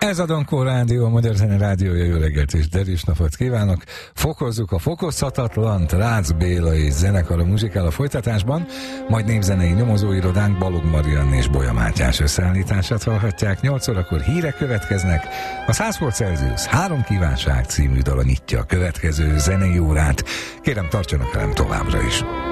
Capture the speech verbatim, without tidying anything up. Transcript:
Ez a Donkó Rádió, a Magyar Zene Rádiója, jó reggelt és derűs napot kívánok. Fokozzuk a fokozhatatlant, Rácz Béla és zenekara muzsikál a folytatásban, majd népzenei nyomozóirodánk Balogh Mariann és Bolya Mátyás összeállítását hallhatják. nyolc órakor hírek következnek, a száz fok Celsius három kívánság című dala nyitja a következő zenei órát. Kérem, tartsanak velem továbbra is.